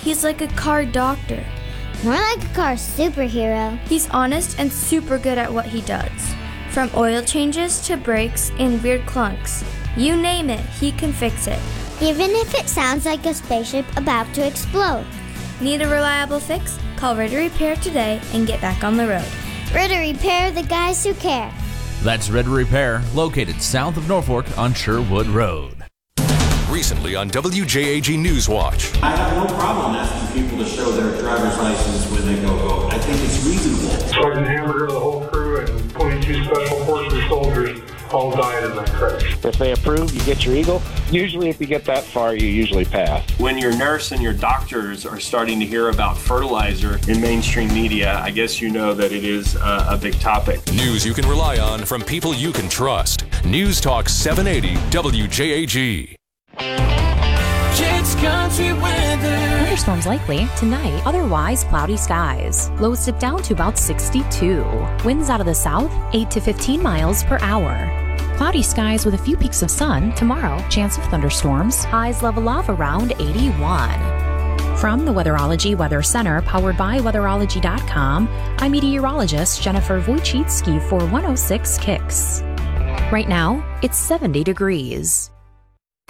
He's like a car doctor. More like a car superhero. He's honest and super good at what he does. From oil changes to brakes and weird clunks. You name it, he can fix it. Even if it sounds like a spaceship about to explode. Need a reliable fix? Call Ritter Repair today and get back on the road. Ritter Repair, the guys who care. That's Ritter Repair, located south of Norfolk on Sherwood Road. Recently on WJAG Newswatch. I have no problem asking people to show their driver's license when they go vote. I think it's reasonable. Sergeant Hamburger, the whole crew, and 22 Special Forces soldiers all died in that crash. If they approve, you get your Eagle. Usually if you get that far, you usually pass. When your nurse and your doctors are starting to hear about fertilizer in mainstream media, I guess you know that it is a big topic. News you can rely on from people you can trust. News Talk 780 WJAG. Kids Country weather. Thunderstorms likely tonight, otherwise cloudy skies. Lows dip down to about 62. Winds out of the south, 8 to 15 miles per hour. Cloudy skies with a few peaks of sun. Tomorrow, chance of thunderstorms. Highs level off around 81. From the Weatherology Weather Center, powered by Weatherology.com, I'm meteorologist Jennifer Wojcicki for 106 Kicks. Right now, it's 70 degrees.